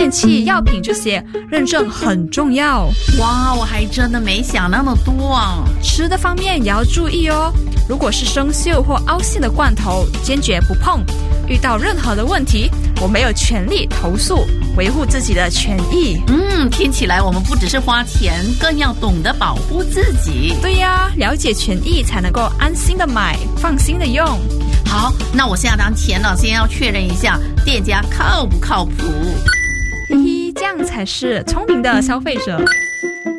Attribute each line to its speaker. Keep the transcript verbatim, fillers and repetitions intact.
Speaker 1: 电器、药品这些，认证很重要。
Speaker 2: 哇，我还真的没想那么多啊。
Speaker 1: 吃的方面也要注意哦，如果是生锈或凹陷的罐头，坚决不碰。遇到任何的问题，我没有权利投诉，维护自己的权益。
Speaker 2: 嗯，听起来我们不只是花钱，更要懂得保护自己。
Speaker 1: 对呀，了解权益才能够安心的买，放心的用。
Speaker 2: 好，那我下单前呢，先要确认一下店家靠不靠谱。
Speaker 1: 嘿嘿，这样才是聪明的消费者。